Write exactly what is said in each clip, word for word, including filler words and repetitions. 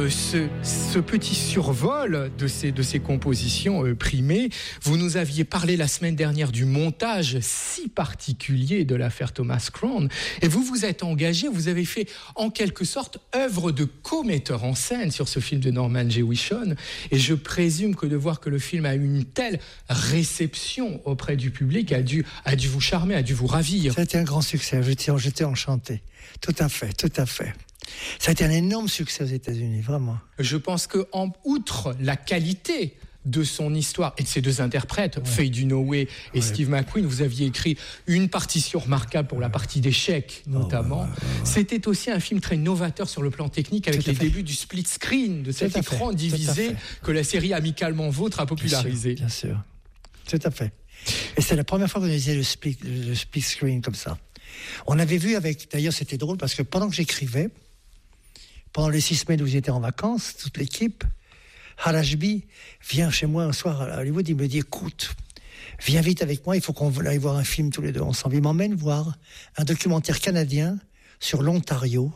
euh, ce, ce petit survol de ces, de ces compositions euh, primées. Vous nous aviez parlé la semaine dernière du montage si particulier de l'affaire Thomas Crown. Et vous vous êtes engagé, vous avez fait en quelque sorte œuvre de co-metteur en scène sur ce film de Norman Jewison. Et je présume que de voir que le film a eu une telle réception auprès du public a dû, a dû vous charmer, a dû vous ravir. Ça a été un grand succès, j'étais, j'étais enchanté. Tout à fait, tout à fait. Ça a été un énorme succès aux États-Unis, vraiment. Je pense que, en outre la qualité de son histoire et de ses deux interprètes, ouais. Faye Dunaway et ouais. Steve McQueen, vous aviez écrit une partition remarquable pour la partie d'échecs, notamment. Oh, ouais, ouais, ouais. C'était aussi un film très novateur sur le plan technique, avec les fait. débuts du split screen, de cet écran fait. divisé que la série Amicalement Vôtre a popularisé. Bien sûr, bien sûr. Tout à fait. Et c'est la première fois qu'on utilisait le split, le split screen comme ça. On avait vu avec, d'ailleurs c'était drôle parce que pendant que j'écrivais, pendant les six semaines où j'étais en vacances, toute l'équipe, Hal Ashby vient chez moi un soir à Hollywood, il me dit, écoute, viens vite avec moi, il faut qu'on aille voir un film tous les deux ensemble. Il m'emmène voir un documentaire canadien sur l'Ontario.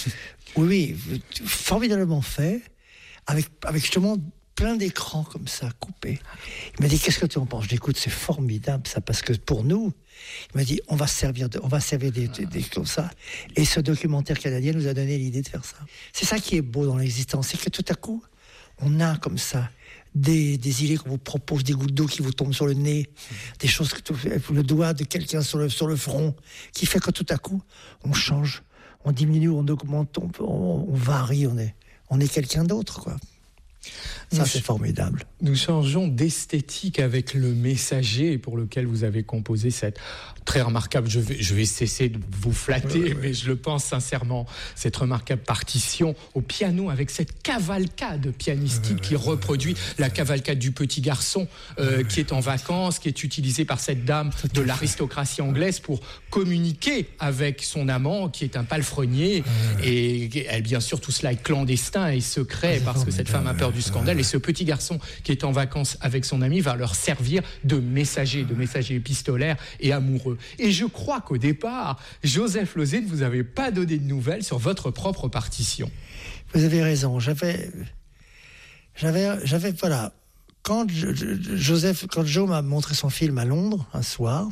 Oui, oui, formidablement fait, avec, avec justement plein d'écrans comme ça, coupés. Il m'a dit, qu'est-ce que tu en penses? Je dis, écoute, c'est formidable ça, parce que pour nous, il m'a dit, on va servir, de, on va servir des, des, des comme ça. Et ce documentaire canadien nous a donné l'idée de faire ça. C'est ça qui est beau dans l'existence, c'est que tout à coup, on a comme ça des, des idées qu'on vous propose, des gouttes d'eau qui vous tombent sur le nez, des choses, que le doigt de quelqu'un sur le, sur le front, qui fait que tout à coup, on change, on diminue, on augmente, on, on, on varie, on est, on est quelqu'un d'autre, quoi. Ça, nous, c'est formidable. Nous changeons d'esthétique avec Le Messager, pour lequel vous avez composé cette très remarquable, je vais, je vais cesser de vous flatter, ouais, ouais. mais je le pense sincèrement, cette remarquable partition au piano avec cette cavalcade pianistique ouais, ouais, qui reproduit ouais, ouais, la cavalcade du petit garçon euh, ouais, qui est en vacances, qui est utilisée par cette dame de l'aristocratie anglaise pour communiquer avec son amant, qui est un palefrenier, ouais, ouais. et elle, bien sûr, tout cela est clandestin et secret, ouais, parce que cette femme a peur du scandale, et ce petit garçon qui est en vacances avec son ami va leur servir de messager, de messager épistolaire et amoureux. Et je crois qu'au départ, Joseph Losey ne vous avait pas donné de nouvelles sur votre propre partition. Vous avez raison, j'avais... J'avais... j'avais voilà, quand Joseph, quand Joe m'a montré son film à Londres, un soir,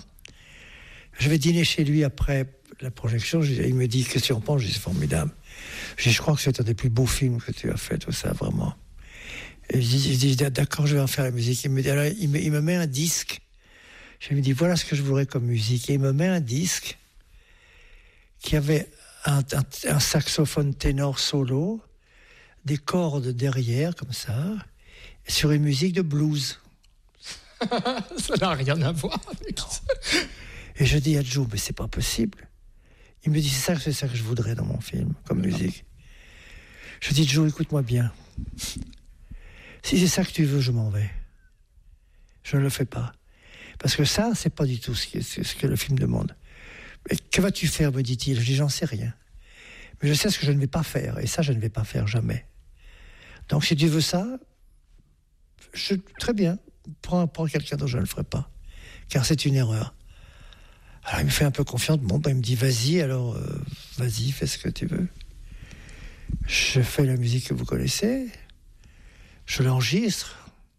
je vais dîner chez lui après la projection, il me dit, qu'est-ce que tu en penses? Je dis, c'est formidable. Je dis, je crois que c'est un des plus beaux films que tu as fait, tout ça, vraiment. Et je dis, je dis d'accord, je vais en faire la musique. Il me, dit, alors, il, me, il me met un disque. Je lui dis, voilà ce que je voudrais comme musique. Et il me met un disque qui avait un, un, un saxophone ténor solo, des cordes derrière, comme ça, sur une musique de blues. Ça n'a rien à voir avec ça. Et je dis à Joe, mais c'est pas possible. Il me dit, c'est ça, c'est ça que je voudrais dans mon film, comme musique. Je dis, Joe, écoute-moi bien. Si c'est ça que tu veux, je m'en vais. Je ne le fais pas. Parce que ça, c'est pas du tout ce que, ce que le film demande. Mais que vas-tu faire, me dit-il? Je dis, j'en sais rien. Mais je sais ce que je ne vais pas faire. Et ça, je ne vais pas faire jamais. Donc, si tu veux ça, je, très bien. Prends, prends quelqu'un d'autre, je ne le ferai pas. Car c'est une erreur. Alors, il me fait un peu confiance. Bon, ben, il me dit, vas-y, alors, euh, vas-y, fais ce que tu veux. Je fais la musique que vous connaissez. Je l'enregistre.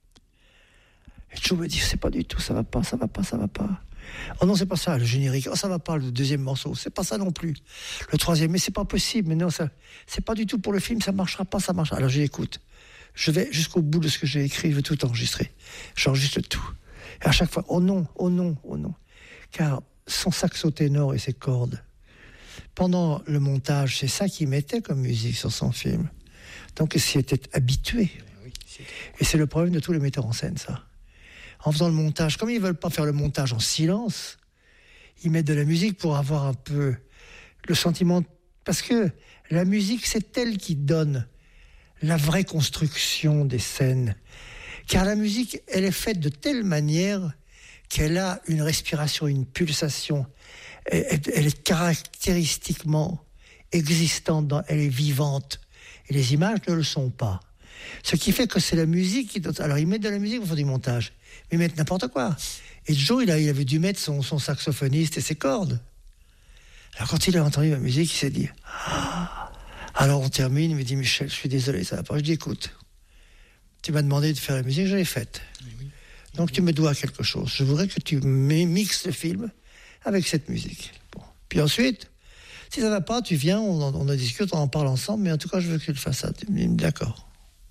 Et Joe me dit, c'est pas du tout, ça va pas, ça va pas, ça va pas. Oh non, c'est pas ça, le générique. Oh, ça va pas, le deuxième morceau. C'est pas ça non plus. Le troisième, mais c'est pas possible. Mais non, ça, c'est pas du tout pour le film, ça marchera pas, ça marchera. Alors j'écoute. Je vais jusqu'au bout de ce que j'ai écrit, je vais tout enregistrer. J'enregistre tout. Et à chaque fois, oh non, oh non, oh non. Car son saxo ténor et ses cordes, pendant le montage, c'est ça qu'il mettait comme musique sur son film. Donc il s'y était habitué. Et c'est le problème de tous les metteurs en scène, ça. En faisant le montage, comme ils ne veulent pas faire le montage en silence, ils mettent de la musique pour avoir un peu le sentiment... Parce que la musique, c'est elle qui donne la vraie construction des scènes. Car la musique, elle est faite de telle manière qu'elle a une respiration, une pulsation. Elle, elle est caractéristiquement existante, dans, elle est vivante. Et les images ne le sont pas. Ce qui fait que c'est la musique qui donne... Alors, ils mettent de la musique pour faire du montage. Mais ils mettent n'importe quoi. Et Joe, il, a, il avait dû mettre son, son saxophoniste et ses cordes. Alors, quand il a entendu la musique, il s'est dit... Ah, Alors on termine, il me dit, Michel, je suis désolé, ça va pas. Je dis, écoute, tu m'as demandé de faire la musique, je l'ai faite. Oui, oui. Donc tu me dois quelque chose. Je voudrais que tu mixes le film avec cette musique. Bon. Puis ensuite, si ça va pas, tu viens, on en, on en discute, on en parle ensemble, mais en tout cas, je veux que tu le fasses ça. Il me dit, d'accord.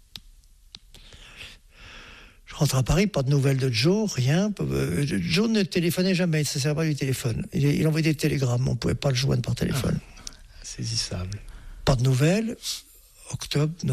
Je rentre à Paris, pas de nouvelles de Joe, rien. Joe ne téléphonait jamais, il ne se servait pas du téléphone. Il, il envoyait des télégrammes, on ne pouvait pas le joindre par téléphone. Ah, saisissable. Pas de nouvelles. Octobre,